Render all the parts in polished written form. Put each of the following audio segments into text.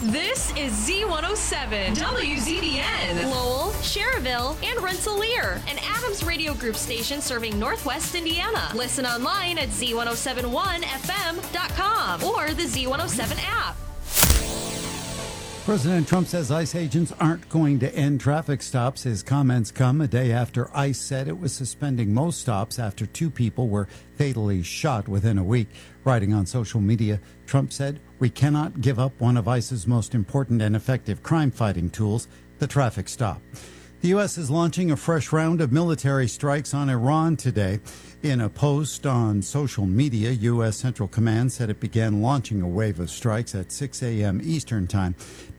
This is Z107, WZDN, Lowell, Cherville, and Rensselaer, an Adams Radio Group station serving Northwest Indiana. Listen online at Z1071FM.com or the Z107 app. President Trump says ICE agents aren't going to end traffic stops. His comments come a day after ICE said it was suspending most stops after 2 people were fatally shot within a week. Writing on social media, Trump said, "We cannot give up one of ICE's most important and effective crime-fighting tools, the traffic stop." The U.S. is launching a fresh round of military strikes on Iran today. In a post on social media, U.S. Central Command said it began launching a wave of strikes at 6 a.m. Eastern Time.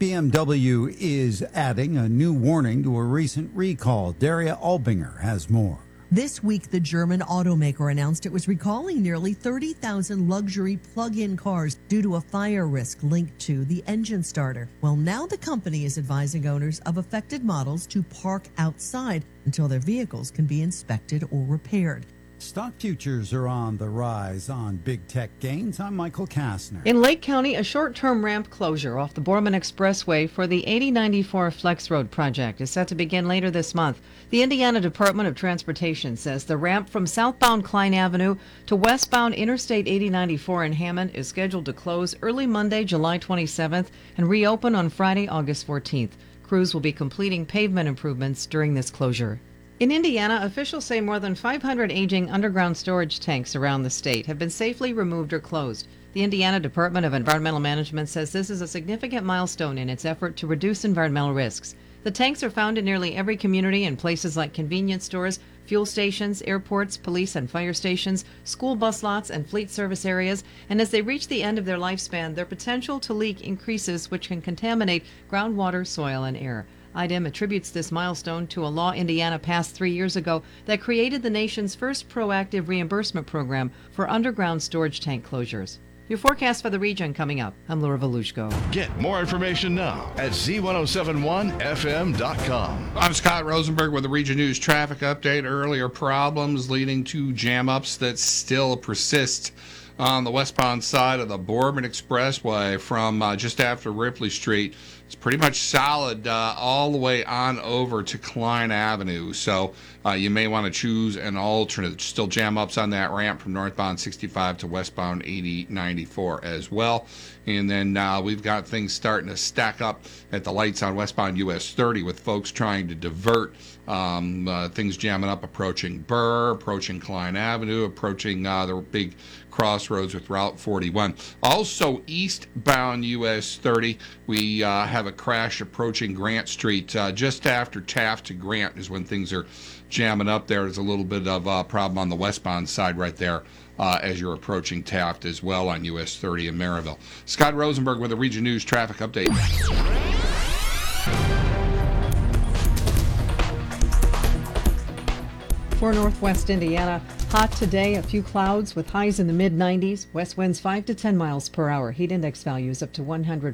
BMW is adding a new warning to a recent recall. Daria Albinger has more. This week, the German automaker announced it was recalling nearly 30,000 luxury plug-in cars due to a fire risk linked to the engine starter. Well, now the company is advising owners of affected models to park outside until their vehicles can be inspected or repaired. Stock futures are on the rise on big tech gains. I'm Michael Kastner. In Lake County, a short-term ramp closure off the Borman Expressway for the 8094 Flex Road project is set to begin later this month. The Indiana Department of Transportation says the ramp from southbound Klein Avenue to westbound Interstate 8094 in Hammond is scheduled to close early Monday, July 27th, and reopen on Friday, August 14th. Crews will be completing pavement improvements during this closure. In Indiana, officials say more than 500 aging underground storage tanks around the state have been safely removed or closed. The Indiana Department of Environmental Management says this is a significant milestone in its effort to reduce environmental risks. The tanks are found in nearly every community in places like convenience stores, fuel stations, airports, police and fire stations, school bus lots, and fleet service areas. And as they reach the end of their lifespan, their potential to leak increases, which can contaminate groundwater, soil, and air. IDEM attributes this milestone to a law Indiana passed 3 years ago that created the nation's first proactive reimbursement program for underground storage tank closures. Your forecast for the region coming up. I'm Laura Volushko. Get more information now at Z1071FM.com. I'm Scott Rosenberg with the Region News traffic update. Earlier problems leading to jam-ups that still persist on the westbound side of the Borman Expressway from just after Ripley Street. It's pretty much solid all the way on over to Klein Avenue. So you may want to choose an alternate. Still jam-ups on that ramp from northbound 65 to westbound 8094 as well. And then we've got things starting to stack up at the lights on westbound US 30 with folks trying to divert. Things jamming up approaching Burr, approaching Klein Avenue, approaching the big crossroads with Route 41. Also eastbound US 30, we have a crash approaching Grant Street. Just after Taft to Grant is when things are jamming up there. There's a little bit of a problem on the westbound side right there as you're approaching Taft as well on US 30 in Maryville. Scott Rosenberg with the Region News traffic update. For Northwest Indiana, hot today, a few clouds with highs in the mid-90s. West winds 5 to 10 miles per hour. Heat index values up to 100.